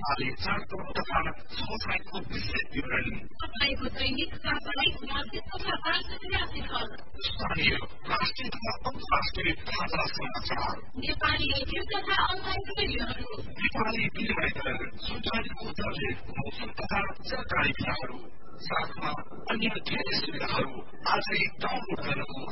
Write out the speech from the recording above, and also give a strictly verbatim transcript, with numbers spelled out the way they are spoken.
नेपाली चाडपर्व तथा सोसाइटीको विशेष विवरण तपाईँको दैनिक साप्ताहिक मासिक तथा वार्षिक राशिफल स्थानीय राष्ट्रिय तथा अन्तर्राष्ट्रिय ताजा समाचार नेपाली रेडियो तथा अनलाइन रेडियोहरू नेपाली विनिमय दर सुचालित दरले मौसम तथा सरकारी क्रियाहरू साथमा अन्य धेरै सुविधाहरू आजै डाउनलोड गर्नुहोस्।